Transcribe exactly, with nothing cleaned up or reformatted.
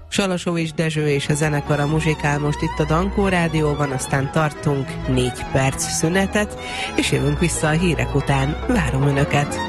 Salasó és Dezső és a zenekar a muzsikál most itt a Dankó Rádióban, aztán tartunk négy perc szünetet, és jövünk vissza a hírek után. Várom Önöket!